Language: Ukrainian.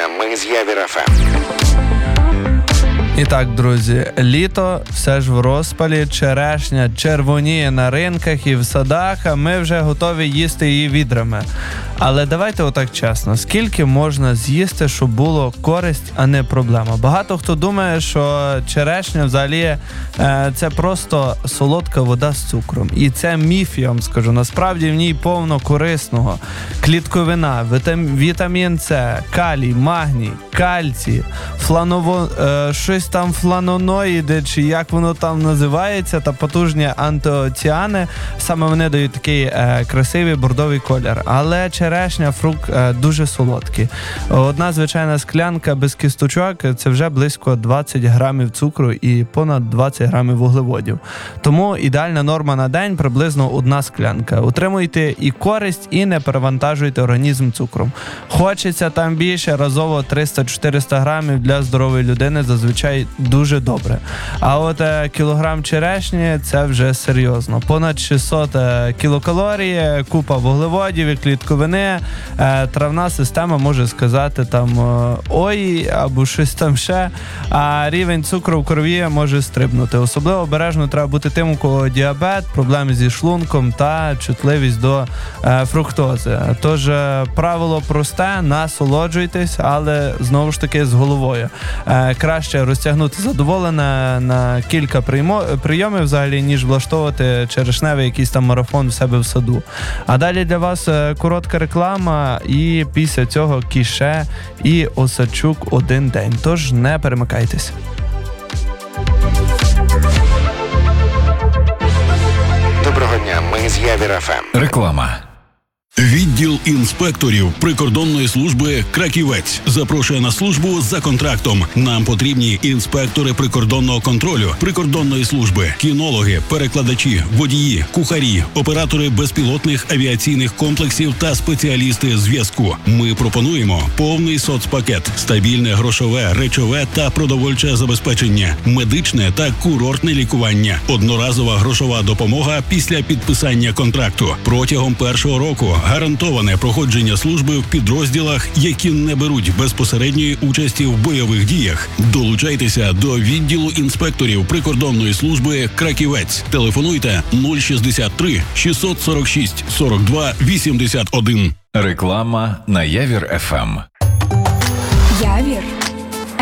Ми з Явір ФМ. І так, друзі, літо все ж в розпалі, черешня червоніє на ринках і в садах, а ми вже готові їсти її відрами. Але давайте отак чесно, скільки можна з'їсти, щоб було користь, а не проблема? Багато хто думає, що черешня взагалі це просто солодка вода з цукром. І це міф, я вам скажу. Насправді в ній повно корисного. Клітковина, вітамін С, калій, магній, кальцій, щось там фланоноїди, чи як воно там називається, та потужні антиоціани. Саме вони дають такий красивий бордовий колір. Але черешня, фрукт дуже солодкий. Одна звичайна склянка без кісточок – це вже близько 20 грамів цукру і понад 20 грамів вуглеводів. Тому ідеальна норма на день – приблизно одна склянка. Утримуйте і користь, і не перевантажуйте організм цукром. Хочеться там більше, разово 300-400 грамів для здорової людини зазвичай дуже добре. А от кілограм черешні – це вже серйозно. Понад 600 кілокалорій, купа вуглеводів і клітковини. Травна система може сказати там ой, або щось там ще, а рівень цукру в крові може стрибнути. Особливо обережно треба бути тим, у кого діабет, проблеми зі шлунком та чутливість до фруктози. Тож правило просте, насолоджуйтесь, але знову ж таки з головою. Краще розтягнути задоволене на кілька прийомів взагалі, ніж влаштовувати черешневий якийсь там марафон в себе в саду. А далі для вас коротка реклама і після цього Кіше і Осадчук «Один день». Тож не перемикайтесь. Доброго дня, ми з Явір ФМ. Реклама. Відділ інспекторів прикордонної служби «Краківець» запрошує на службу за контрактом. Нам потрібні інспектори прикордонного контролю, прикордонної служби, кінологи, перекладачі, водії, кухарі, оператори безпілотних авіаційних комплексів та спеціалісти зв'язку. Ми пропонуємо повний соцпакет, стабільне грошове, речове та продовольче забезпечення, медичне та курортне лікування, одноразова грошова допомога після підписання контракту. Протягом першого року гарантоване проходження служби в підрозділах, які не беруть безпосередньої участі в бойових діях. Долучайтеся до відділу інспекторів прикордонної служби «Краківець». Телефонуйте 063 646 42 81. Реклама на Явір ФМ.